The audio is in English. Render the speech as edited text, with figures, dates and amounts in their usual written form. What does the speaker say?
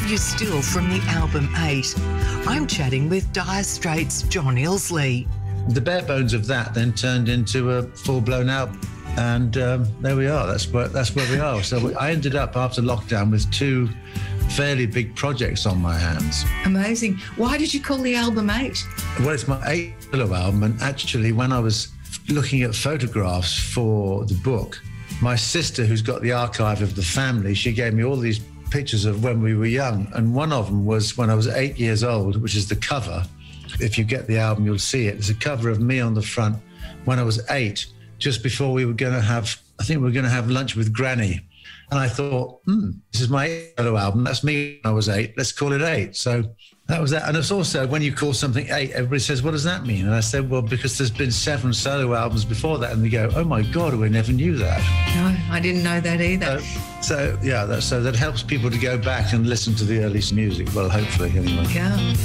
audio still from the album 8. I'm chatting with Dire Straits' John Illsley. The bare bones of that then turned into a full-blown album. And there we are. That's where we are. So I ended up after lockdown with 2 fairly big projects on my hands. Amazing. Why did you call the album 8? Well, it's my 8th solo album, and actually when I was looking at photographs for the book, my sister, who's got the archive of the family, she gave me all these pictures of when we were young, and one of them was when I was 8 years old, which is the cover. If you get the album, you'll see it. There's a cover of me on the front when I was 8, just before we were going to have, I think we were going to have lunch with Granny. And I thought, this is my 8th solo album. That's me when I was 8. Let's call it 8. So that was that. And it's also, when you call something 8, everybody says, what does that mean? And I said, well, because there's been 7 solo albums before that. And they go, oh my God, we never knew that. No, I didn't know that either. So that helps people to go back and listen to the early music. Well, hopefully, anyway. Yeah.